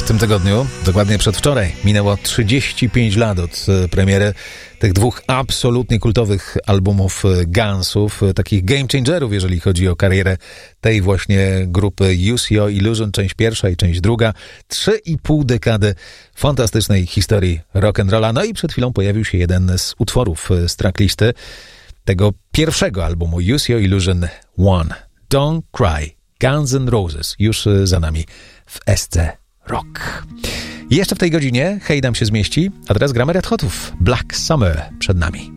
w tym tygodniu, dokładnie przedwczoraj, minęło 35 lat od premiery tych dwóch absolutnie kultowych albumów Gunsów, takich game changerów, jeżeli chodzi o karierę tej właśnie grupy Use Your Illusion, część pierwsza i część druga. 3,5 dekady fantastycznej historii rock'n'rolla. No i przed chwilą pojawił się jeden z utworów z tracklisty tego pierwszego albumu Use Your Illusion 1. Don't Cry. Guns N' Roses już za nami w SC Rock. Jeszcze w tej godzinie hejdam się zmieści, a teraz gramy Red Hotów. Black Summer przed nami.